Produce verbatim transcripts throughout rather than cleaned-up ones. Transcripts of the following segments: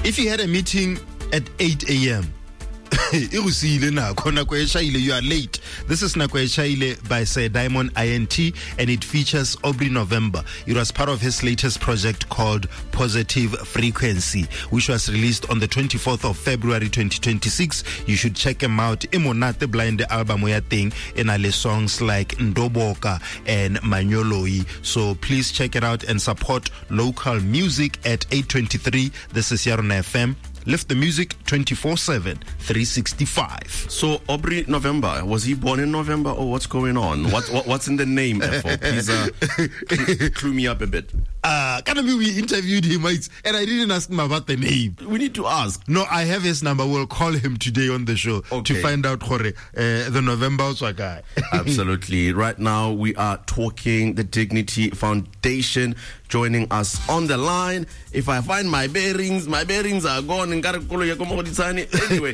If you had a meeting at eight a.m., you are late. This is Nako Eshaile by Sir Diamond I N T, and it features Aubrey November. It was part of his latest project called Positive Frequency, which was released on the twenty-fourth of February twenty twenty-six. You should check him out. Imonate Blind album we are thing in alle songs like Ndoboka and Manyoloi. So please check it out and support local music at eight twenty-three. This is Yarona F M. Lift the music twenty-four seven, three sixty-five. So, Aubrey November, was he born in November or what's going on? What, what What's in the name, F O? Please uh, clue me up a bit. Uh, can we interviewed him, mates, and I didn't ask him about the name. We need to ask. No, I have his number. We'll call him today on the show okay. to find out uh, the November guy. Absolutely. Right now, we are talking the Dignity Foundation. Joining us on the line. If I find my bearings, my bearings are gone. Anyway,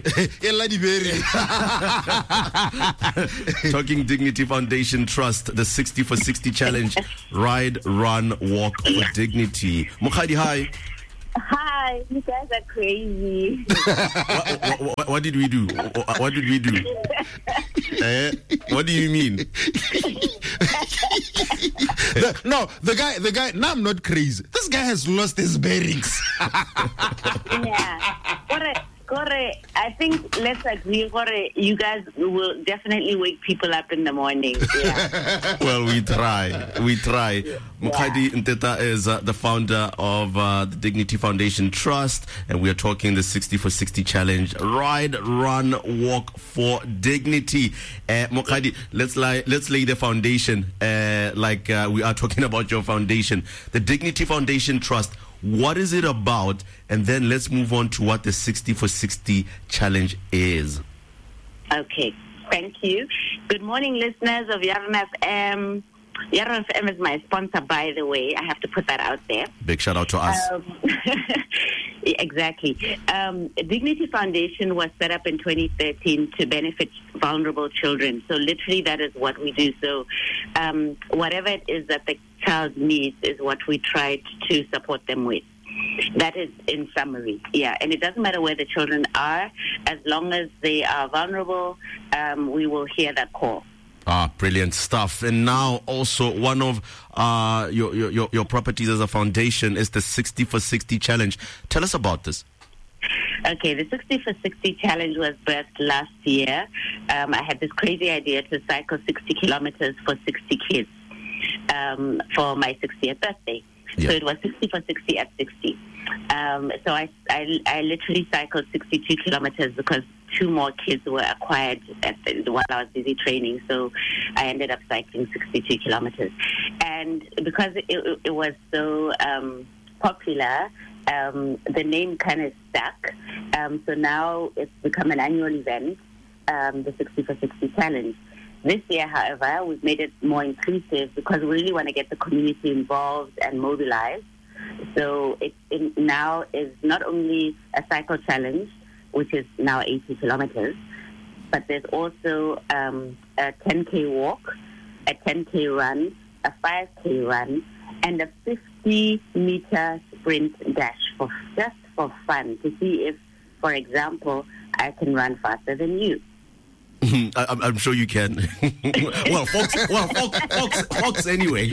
talking Dignity Foundation Trust, the sixty for sixty challenge, ride, run, walk for dignity. Mukhadi, hi. Hi, you guys are crazy. what, what, what, what did we do? What, what did we do? eh? What do you mean? the, no, the guy, the guy. No, I'm not crazy. This guy has lost his bearings. Yeah. Correct. Correct. I think let's agree, correct. You guys will definitely wake people up in the morning. Yeah. Well, we try. We try. Yeah. Mukhadi Nteta is uh, the founder of uh, the Dignity Foundation Trust, and we are talking the sixty for sixty challenge. Ride, run, walk for dignity. Uh, Mukhadi, let's lay, let's lay the foundation uh, like uh, we are talking about your foundation. The Dignity Foundation Trust. What is it about? And then let's move on to what the sixty for sixty challenge is. Okay, thank you. Good morning, listeners of Yarona F M. Yarona F M is my sponsor, by the way. I have to put that out there. Big shout out to us. Um, exactly. Um, Dignity Foundation was set up in twenty thirteen to benefit vulnerable children. So literally that is what we do. So um, whatever it is that the child needs is what we try to support them with. That is in summary, yeah. And it doesn't matter where the children are, as long as they are vulnerable, um, we will hear that call. Ah, brilliant stuff. And now also one of uh, your, your, your properties as a foundation is the sixty for sixty challenge. Tell us about this. Okay, the sixty for sixty challenge was birthed last year. Um, I had this crazy idea to cycle sixty kilometers for sixty kids. Um, for my sixtieth birthday. Yeah. So it was sixty for sixty at sixty. Um, so I, I, I literally cycled sixty-two kilometers because two more kids were acquired at the, while I was busy training. So I ended up cycling sixty-two kilometers. And because it, it was so um, popular, um, the name kind of stuck. Um, so now it's become an annual event, um, the sixty for sixty challenge. This year, however, we've made it more inclusive because we really want to get the community involved and mobilized. So it, it now is not only a cycle challenge, which is now eighty kilometers, but there's also um, a ten K walk, a ten K run, a five K run, and a fifty meter sprint dash for just for fun to see if, for example, I can run faster than you. I, I'm sure you can. well, Fox, well, Fox, Fox, Fox anyway.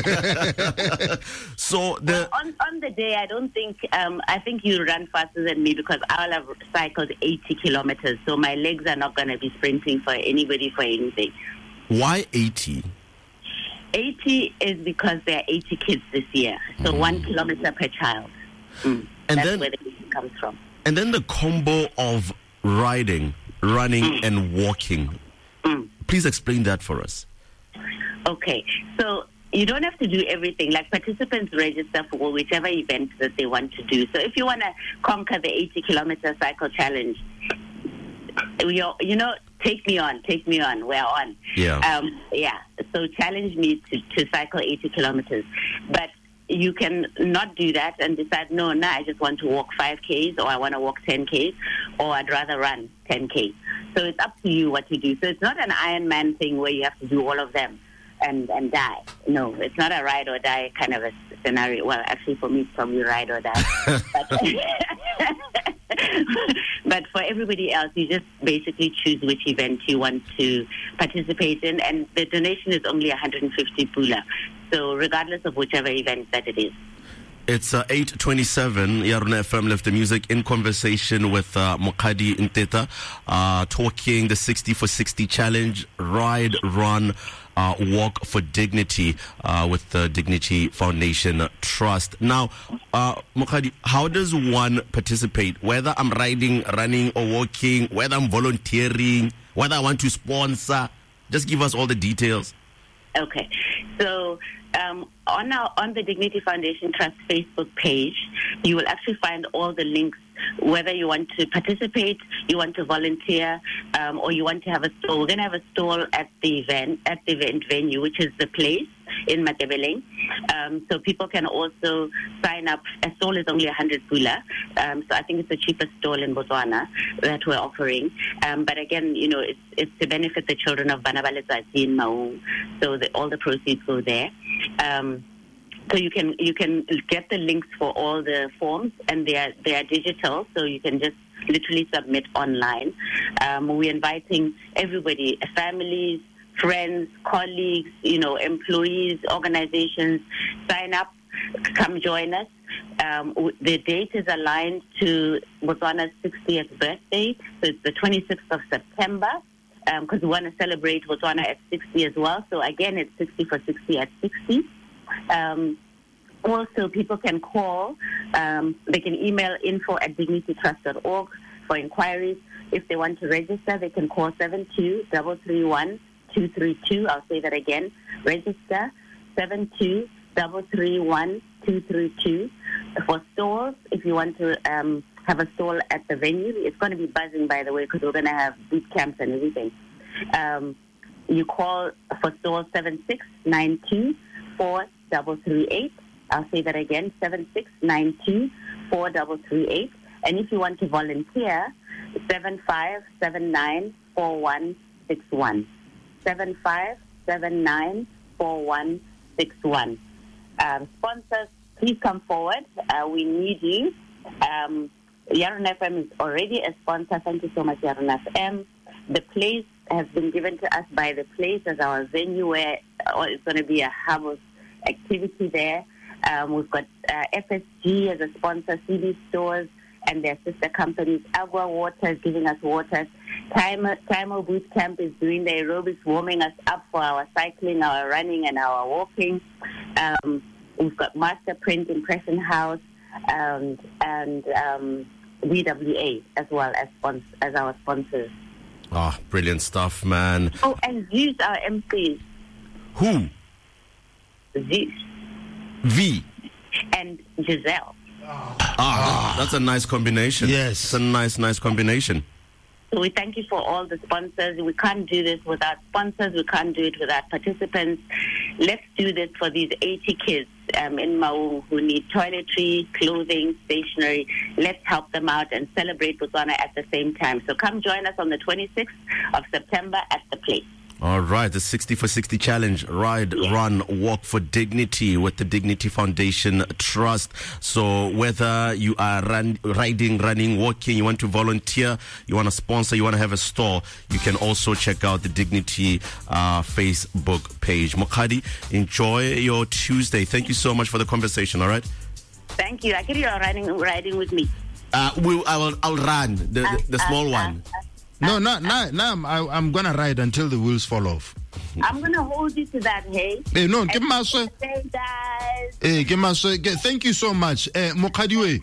so the well, on on the day, I don't think um, I think you run faster than me because I'll have cycled eighty kilometers. So my legs are not going to be sprinting for anybody for anything. Why eighty? Eighty is because there are eighty kids this year, so mm. one kilometer per child. Mm. And That's then where the eighty comes from. And then the combo of riding, running, mm. and walking. Mm. Please explain that for us. Okay, so you don't have to do everything. Like participants register for whichever event that they want to do. So if you want to conquer the eighty kilometer cycle challenge, you're, you know, take me on, take me on. We're on. Yeah. Um, yeah. So challenge me to, to cycle eighty kilometers, but you can not do that and decide, no, no, I just want to walk five Ks or I want to walk ten Ks or I'd rather run ten Ks. So it's up to you what to do. So it's not an Ironman thing where you have to do all of them and, and die. No, it's not a ride or die kind of a scenario. Well, actually for me it's probably ride or die. but, But for everybody else, you just basically choose which event you want to participate in, and the donation is only one hundred fifty pula. So regardless of whichever event that it is. It's uh, eight twenty-seven, Yaruna F M left the music in conversation with uh, Mokhadi Nteta, uh, talking the sixty for sixty challenge, ride, run, uh, walk for dignity uh, with the Dignity Foundation Trust. Now, uh, Mokhadi, how does one participate? Whether I'm riding, running or walking, whether I'm volunteering, whether I want to sponsor, just give us all the details. Okay, so um, on our on the Dignity Foundation Trust Facebook page, you will actually find all the links. Whether you want to participate, you want to volunteer, um, or you want to have a stall. We're going to have a stall at the event at the event venue, which is the place in Matebeleng. Um, so people can also sign up. A stall is only one hundred pula, um, so I think it's the cheapest stall in Botswana that we're offering. Um, but again, you know, it's it's to benefit the children of Bana ba Letsatsi in Maung, so the, all the proceeds go there. Um, So you can you can get the links for all the forms, and they are they are digital, so you can just literally submit online. Um, we're inviting everybody, families, friends, colleagues, you know, employees, organizations. Sign up, come join us. Um, the date is aligned to Botswana's sixtieth birthday, so it's the twenty-sixth of September, because um, we want to celebrate Botswana at sixty as well. So again, it's sixty for sixty at sixty. Um, also, people can call, um, they can email info at dignity trust dot org for inquiries. If they want to register, they can call seven two three three one two three two. I'll say that again. Register seven two three three one two three two. For stalls, if you want to um, have a stall at the venue, it's going to be buzzing, by the way, because we're going to have boot camps and everything. Um, you call for stall seven six nine two four double three eight. I'll say that again, seven six nine two four double three eight. And if you want to volunteer, seven five seven nine four one six one. seven five seven nine four one six one. Um, sponsors, please come forward. Uh, we need you. Um, Yaruna F M is already a sponsor. Thank you so much, Yaruna F M. The place has been given to us by the place as our venue where uh, it's going to be a hub of activity there. Um, we've got uh, F S G as a sponsor, C D Stores, and their sister companies. Agua Water is giving us water. Time Time Boot Camp is doing the aerobics, warming us up for our cycling, our running, and our walking. Um, we've got Master Print Impression House um, and um, D W A as well as spons- as our sponsors. Ah, oh, brilliant stuff, man. Oh, and Zeus, our M Cs. Who? Zeus. V. And Giselle. Ah, that's a nice combination. Yes. It's a nice, nice combination. So we thank you for all the sponsors. We can't do this without sponsors. We can't do it without participants. Let's do this for these eighty kids um, in Maung who need toiletry, clothing, stationery. Let's help them out and celebrate Botswana at the same time. So come join us on the twenty-sixth of September at the place. All right, the sixty for sixty challenge, ride, yeah. run, walk for dignity with the Dignity Foundation Trust. So whether you are run, riding, running, walking, you want to volunteer, you want to sponsor, you want to have a store, you can also check out the Dignity uh, Facebook page. Mokhadi, enjoy your Tuesday. Thank you so much for the conversation, all right? Thank you. I think you're riding, riding with me. Uh, we'll, I will, I'll run, the, the, the small uh, one. Uh, uh, No, no, no, no. I'm, I'm gonna ride until the wheels fall off. I'm gonna hold you to that, hey. Hey, no, give my say, guys. Hey, give my thank you so much. Eh, Mokhadi we.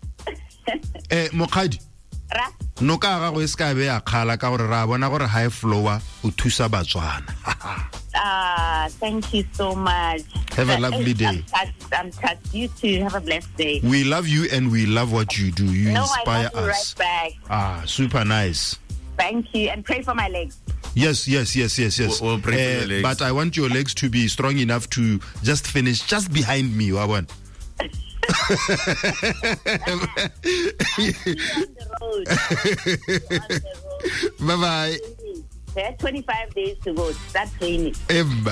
Eh, Mokhadi. Ra. No ka ga go ska be ya khala ka gore ra bona gore high flower o thusa Batswana. Ah, thank you so much. Have a lovely day. I'm, I'm touched. You too. Have a blessed day. We love you and we love what you do. You no, inspire I love us. You right back. Ah, super nice. Thank you, and pray for my legs. Yes, yes, yes, yes, yes. We'll, we'll pray uh, for your legs. But I want your legs to be strong enough to just finish just behind me. I want. on the road. on the road. Bye bye. There are twenty-five days to go. Start training. Emba.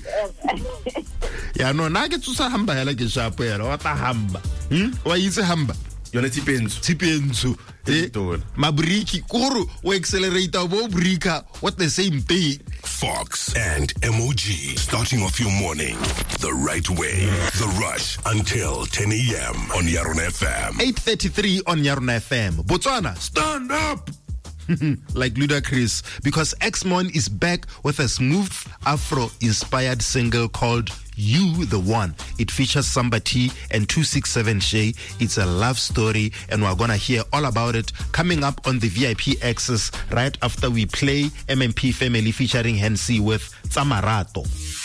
Ya no na ke tsusa hamba hela ke shapo ya wa ta hamba. Hm? Wa itse hamba. Yona tsipentso. Tsipentso. Eh, doing? Mabriki, kuru, we accelerator, wo brika, what the same thing. Fox and M O G, starting off your morning the right way. The Rush until ten a.m. on Yarona F M. eight thirty-three on Yarona F M. Botswana, stand up! Like Ludacris, because X-Mon is back with a smooth Afro-inspired single called You The One. It features Samba T and two six seven Shay. It's a love story, and we're gonna hear all about it coming up on the V I P Access right after we play M M P Family featuring Hensi with Tsamarato.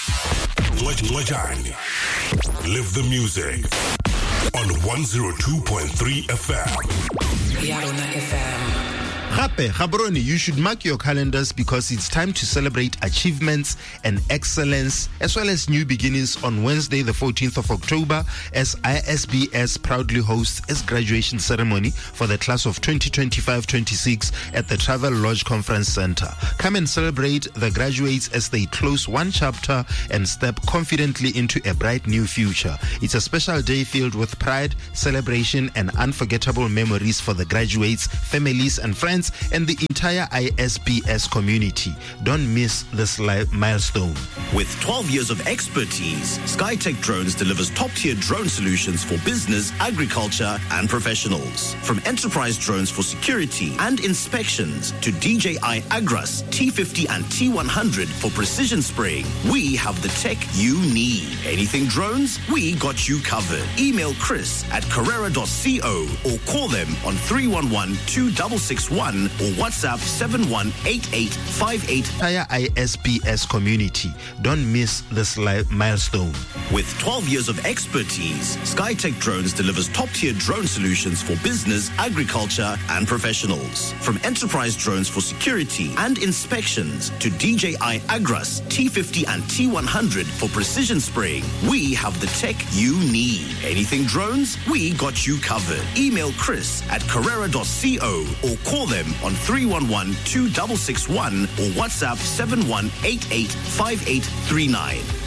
Live the music on one oh two point three F M. Yarona F M. Gape, Gaborone, you should mark your calendars because it's time to celebrate achievements and excellence as well as new beginnings on Wednesday, the fourteenth of October, as I S B S proudly hosts its graduation ceremony for the class of twenty twenty-five twenty-six at the Travel Lodge Conference Center. Come and celebrate the graduates as they close one chapter and step confidently into a bright new future. It's a special day filled with pride, celebration, and unforgettable memories for the graduates, families, and friends, and the entire I S B S community. Don't miss this li- milestone. With twelve years of expertise, Skytech Drones delivers top-tier drone solutions for business, agriculture, and professionals. From enterprise drones for security and inspections to D J I Agras T fifty and T one hundred for precision spraying, we have the tech you need. Anything drones, we got you covered. Email Chris at carrera dot co or call them on three one one, two six six one or WhatsApp seven one eight eight five eight. Entire I S B S community. Don't miss this li- milestone. With twelve years of expertise, Skytech Drones delivers top-tier drone solutions for business, agriculture, and professionals. From enterprise drones for security and inspections to D J I Agras T fifty and T one hundred for precision spraying, we have the tech you need. Anything drones, we got you covered. Email Chris at carrera dot co or call them on three one one, two six six one or WhatsApp seven one eight eight five eight three nine.